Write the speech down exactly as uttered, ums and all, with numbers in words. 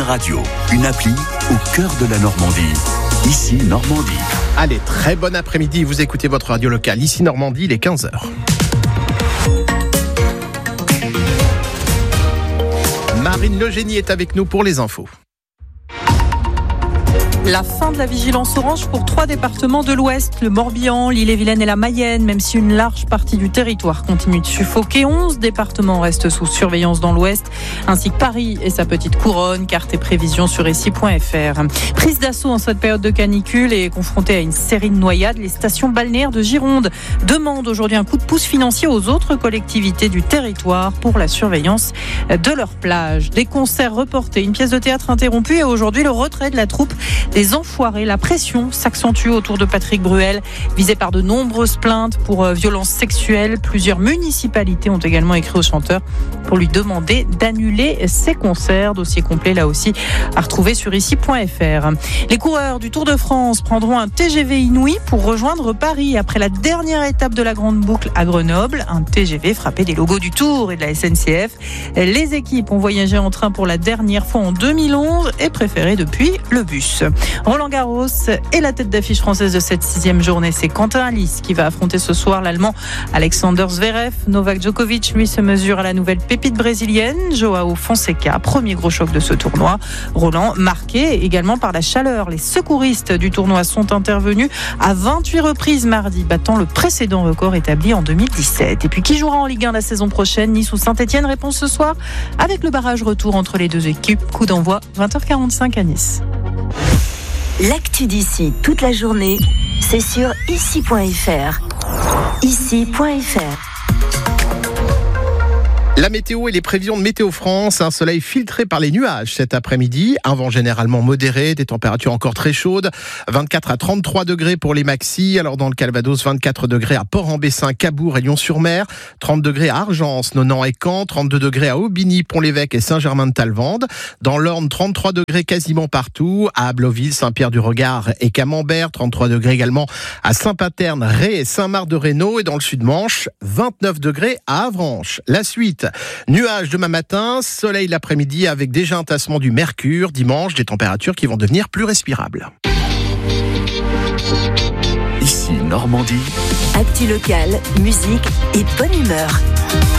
Radio, une appli au cœur de la Normandie. Ici Normandie. Allez, très bon après-midi, vous écoutez votre radio locale. Ici Normandie, il est quinze heures. Marine Legénie est avec nous pour les infos. La fin de la vigilance orange pour trois départements de l'Ouest, le Morbihan, l'Ille-et-Vilaine et la Mayenne, même si une large partie du territoire continue de suffoquer. onze départements restent sous surveillance dans l'Ouest, ainsi que Paris et sa petite couronne. Carte et prévisions sur ici point f r. Prise d'assaut en cette période de canicule et confrontée à une série de noyades, les stations balnéaires de Gironde demandent aujourd'hui un coup de pouce financier aux autres collectivités du territoire pour la surveillance de leurs plages. Des concerts reportés, une pièce de théâtre interrompue et aujourd'hui le retrait de la troupe des Enfoirés. La pression s'accentue autour de Patrick Bruel, visé par de nombreuses plaintes pour violences sexuelles. Plusieurs municipalités ont également écrit au chanteur pour lui demander d'annuler ses concerts. Dossier complet là aussi à retrouver sur ici point f r. Les coureurs du Tour de France prendront un T G V inouï pour rejoindre Paris après la dernière étape de la grande boucle à Grenoble. Un T G V frappé des logos du Tour et de la S N C F. Les équipes ont voyagé en train pour la dernière fois en deux mille onze et préféré depuis le bus. Roland Garros est la tête d'affiche française de cette sixième journée. C'est Quentin Alice qui va affronter ce soir l'Allemand Alexander Zverev. Novak Djokovic, lui, se mesure à la nouvelle pépite brésilienne, Joao Fonseca. Premier gros choc de ce tournoi. Roland, marqué également par la chaleur. Les secouristes du tournoi sont intervenus à vingt-huit reprises mardi, battant le précédent record établi en deux mille dix-sept. Et puis, qui jouera en Ligue un la saison prochaine? Nice ou Saint-Etienne? Réponse ce soir avec le barrage retour entre les deux équipes. Coup d'envoi vingt heures quarante-cinq à Nice. L'actu d'ici toute la journée, c'est sur ici point f r. ici point f r. La météo et les prévisions de Météo France, un soleil filtré par les nuages cet après-midi, un vent généralement modéré, des températures encore très chaudes, vingt-quatre à trente-trois degrés pour les maxis, alors dans le Calvados, vingt-quatre degrés à Port-en-Bessin, Cabourg et Lyon-sur-Mer, trente degrés à Argence, Nonant et Caen, trente-deux degrés à Aubigny, Pont-l'Évêque et Saint-Germain-de-Talvende, dans l'Orne, trente-trois degrés quasiment partout, à Abloville, Saint-Pierre-du-Regard et Camembert, trente-trois degrés également à Saint-Paterne, Ré et Saint-Marc-de-Rhénaud, et dans le Sud-Manche, vingt-neuf degrés à Avranches. La suite. Nuages demain matin, soleil l'après-midi avec déjà un tassement du mercure. Dimanche, des températures qui vont devenir plus respirables. Ici Normandie. Actu locale, musique et bonne humeur.